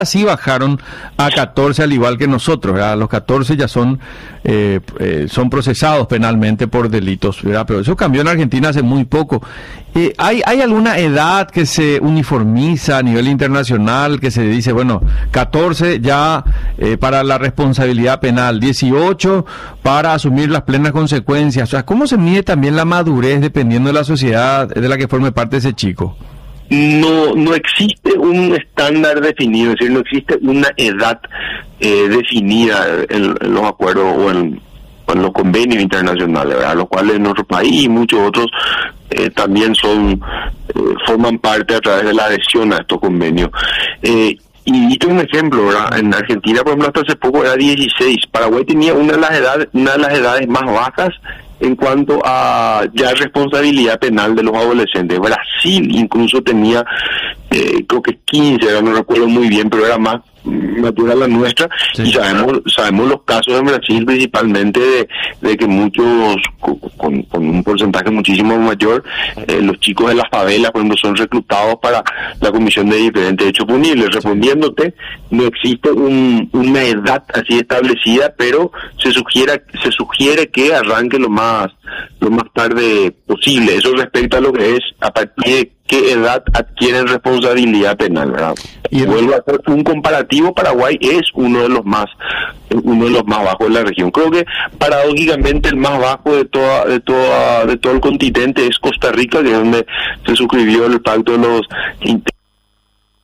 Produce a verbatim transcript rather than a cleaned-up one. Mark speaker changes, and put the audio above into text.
Speaker 1: sí bajaron a catorce al igual que nosotros, ¿verdad? Los catorce ya son eh, eh, son procesados penalmente por delitos, ¿verdad? Pero eso cambió en Argentina hace muy poco. Eh, ¿hay, ¿Hay alguna edad que se uniformiza a nivel internacional, que se dice, bueno, catorce ya eh, para la responsabilidad penal, dieciocho para asumir las plenas consecuencias? O sea, ¿cómo se mide también la madurez dependiendo de la sociedad de la que forme parte ese chico?
Speaker 2: No, no existe un estándar definido, es decir, no existe una edad eh, definida en, en los acuerdos o en, o en los convenios internacionales, ¿verdad? Los cuales en nuestro país y muchos otros eh, también son eh, forman parte a través de la adhesión a estos convenios. Eh, Y esto es un ejemplo, ¿verdad? En Argentina, por ejemplo, hasta hace poco era dieciséis. Paraguay tenía una de las edades, una de las edades más bajas en cuanto a ya responsabilidad penal de los adolescentes. Brasil incluso tenía, eh, creo que quince, ahora no recuerdo muy bien, pero era más matura la nuestra. Sí, y sabemos sabemos los casos en Brasil principalmente de, de que muchos con, con un porcentaje muchísimo mayor, eh, los chicos de las favelas, por ejemplo, son reclutados para la comisión de diferentes hechos punibles. Respondiéndote, no existe un, una edad así establecida, pero se sugiere se sugiere que arranque lo más lo más tarde posible. Eso respecto a lo que es a partir de qué edad adquieren responsabilidad penal, ¿verdad? Y vuelvo a hacer un comparativo. Paraguay es uno de los más uno de los más bajos de la región. Creo que paradójicamente el más bajo de toda de toda de todo el continente es Costa Rica, que es donde se suscribió el pacto de los